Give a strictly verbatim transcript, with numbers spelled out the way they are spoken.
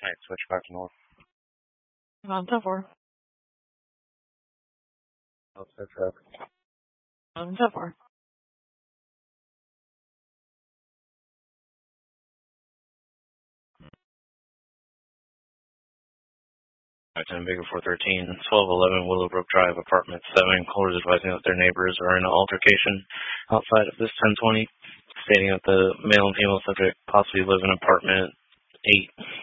Alright, switch back to north. On ten four. Outside truck. On ten four. Lieutenant Baker four thirteen, twelve eleven Willowbrook Drive, Apartment seven. Callers advising that their neighbors are in an altercation outside of this ten twenty, stating that the male and female subject possibly live in apartment eight.